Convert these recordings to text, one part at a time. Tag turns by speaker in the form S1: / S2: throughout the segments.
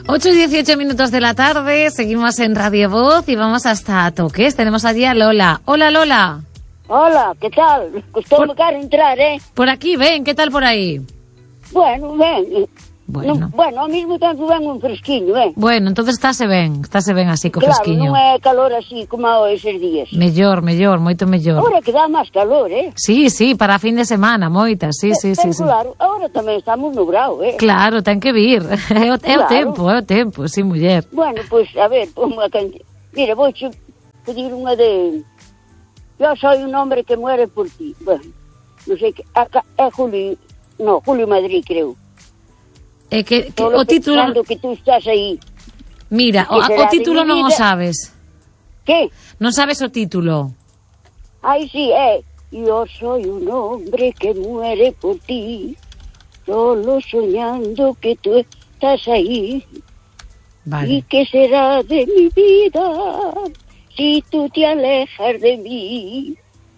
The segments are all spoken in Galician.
S1: 8:18 de la tarde, seguimos en Radio Voz y vamos hasta Toques. Tenemos allí a Lola. Hola, Lola.
S2: Hola, ¿qué tal? Costó me caro entrar, ¿eh?
S1: Por aquí, ven, ¿qué tal por ahí?
S2: Bueno, ven.
S1: Bueno,
S2: ao mesmo tempo ven un fresquiño, ven.
S1: Bueno, entonces estáse ben así co
S2: Claro,
S1: fresquiño.
S2: non é calor así como eses días.
S1: Mellor, moito mellor.
S2: Agora que dá máis calor, ¿eh?
S1: Sí, para fin de semana, moita, sí.
S2: Claro, agora tamén estamos no brao, ¿eh?
S1: Claro, ten que vir. É o tempo, sí, muller.
S2: Bueno, pois, a ver, mira, vou pedir unha de... Yo soy un hombre que muere por ti. Bueno, non sei que... É Julio Madrid, creo.
S1: É que o título...
S2: Cando que tú estás aí.
S1: Mira, o título non o sabes.
S2: Que?
S1: Non sabes o título.
S2: Ai, sí, Yo soy un hombre que muere por ti, solo soñando que tú estás ahí.
S1: Vale.
S2: ¿Y qué será de mi vida si tú te alejas de mí?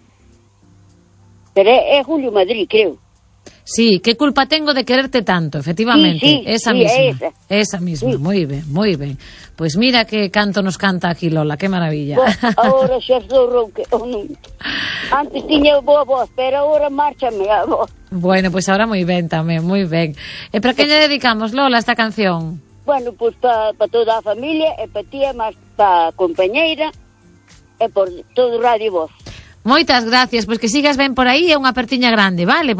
S2: Pero é Julio Madrid, creo.
S1: Sí, ¿qué culpa tengo de quererte tanto? Efectivamente,
S2: sí,
S1: esa misma. Sí. Muy bien. Pues mira qué canto nos canta aquí Lola, qué maravilla.
S2: Ahora xa estou ronca. Antes tiña boa voz, pero ahora márchame a voz.
S1: Bueno, pues ahora muy bien tamén, muy ben. E para que lle dedicamos, Lola, esta canción?
S2: Bueno, pues para toda a familia, e para ti, e máis para a compañeira, e por todo Radio Voz.
S1: Moitas gracias, pois que sigas ben por aí, é unha apertiña grande, vale?